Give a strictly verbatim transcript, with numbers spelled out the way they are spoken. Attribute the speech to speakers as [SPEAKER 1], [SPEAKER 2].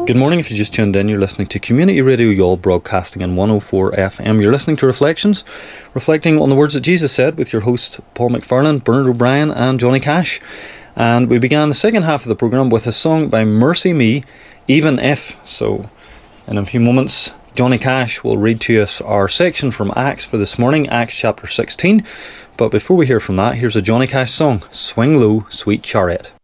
[SPEAKER 1] Good morning. If you just tuned in, you're listening to Community Radio Youghal, broadcasting in one oh four F M. You're listening to Reflections, reflecting on the words that Jesus said, with your hosts Paul McFarlane, Bernard O'Brien and Johnny Cash. And we began the second half of the programme with a song by Mercy Me, Even If. So in a few moments, Johnny Cash will read to us our section from Acts for this morning, Acts chapter sixteen. But before we hear from that, here's a Johnny Cash song, Swing Low, Sweet Chariot.